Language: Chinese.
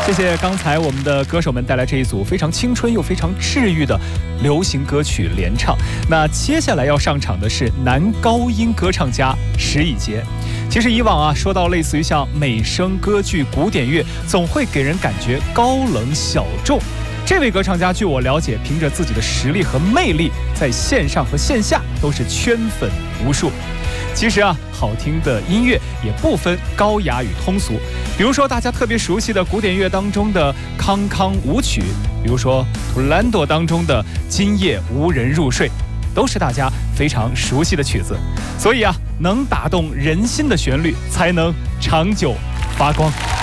谢谢刚才我们的歌手们带来这一组非常青春又非常治愈的流行歌曲联唱。那接下来要上场的是男高音歌唱家石以洁。其实以往啊，说到类似于像美声、歌剧、古典乐，总会给人感觉高冷小众。这位歌唱家，据我了解，凭着自己的实力和魅力，在线上和线下都是圈粉无数。其实啊，好听的音乐也不分高雅与通俗，比如说大家特别熟悉的古典乐当中的康康舞曲，比如说图兰朵当中的今夜无人入睡，都是大家非常熟悉的曲子。所以啊，能打动人心的旋律才能长久发光。